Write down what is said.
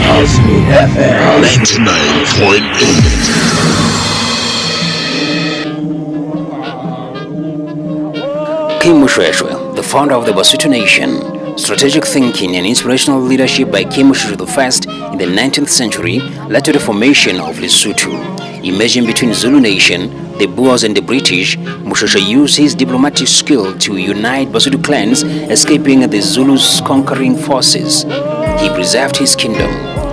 Cosmic FM 99.8. Kim Mushweshwe, the founder of the Basutu Nation. Strategic thinking and inspirational leadership by Kim Mushweshwe I in the 19th century led to the formation of Lesotho. Emerging between Zulu Nation, the Boers and the British, Mushweshwe used his diplomatic skill to unite Basutu clans, escaping the Zulus' conquering forces. He preserved his kingdom,